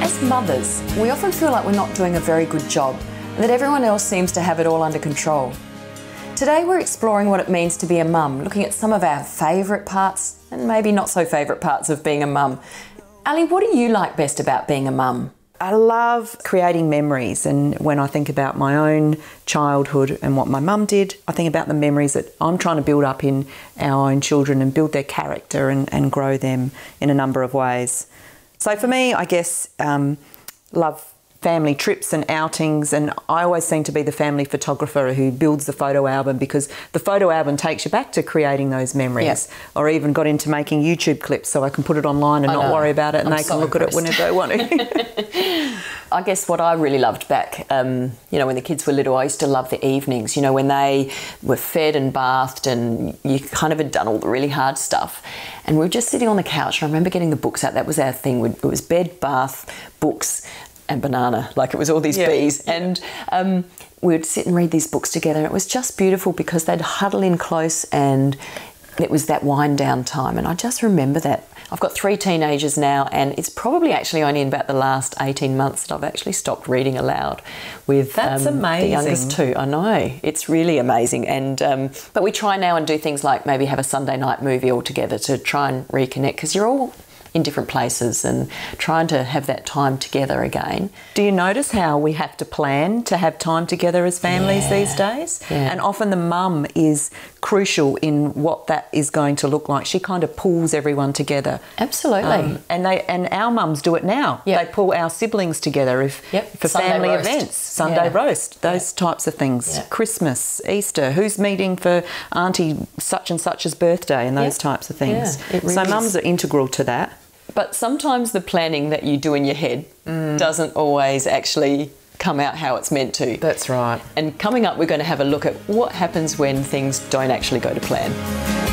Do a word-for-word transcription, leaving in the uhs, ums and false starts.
As mothers, we often feel like we're not doing a very good job and that everyone else seems to have it all under control. Today we're exploring what it means to be a mum, looking at some of our favourite parts and maybe not so favourite parts of being a mum. Ali, what do you like best about being a mum? I love creating memories, and when I think about my own childhood and what my mum did, I think about the memories that I'm trying to build up in our own children and build their character and, and grow them in a number of ways. So for me, I guess, um, love family trips and outings, and I always seem to be the family photographer who builds the photo album, because the photo album takes you back to creating those memories. Yep. Or even got into making YouTube clips so I can put it online and I not know. worry about it, and I'm they so can look impressed. at it whenever they want to. I guess what I really loved back, um, you know, when the kids were little, I used to love the evenings, you know, when they were fed and bathed and you kind of had done all the really hard stuff. And we were just sitting on the couch, and I remember getting the books out. That was our thing. It was bed, bath, books, and banana, like it was all these yeah. bees. And um, we would sit and read these books together. It was just beautiful because they'd huddle in close and it was that wind down time. And I just remember that. I've got three teenagers now, and it's probably actually only in about the last eighteen months that I've actually stopped reading aloud with That's um, amazing. the youngest two. I know, it's really amazing. And um, but we try now and do things like maybe have a Sunday night movie all together to try and reconnect, because you're all in different places and trying to have that time together again. Do you notice how we have to plan to have time together as families yeah. these days? Yeah. And often the mum is crucial in what that is going to look like. She kind of pulls everyone together. Absolutely. Um, and they and our mums do it now. Yep. They pull our siblings together if yep. for Sunday family roast. events, Sunday yeah. roast, those yeah. types of things. Yeah. Christmas, Easter, who's meeting for Auntie such and such's birthday, and those yep. types of things. Yeah, it really so is. mums are integral to that. But sometimes the planning that you do in your head mm. doesn't always actually come out how it's meant to. That's right. And coming up, we're going to have a look at what happens when things don't actually go to plan.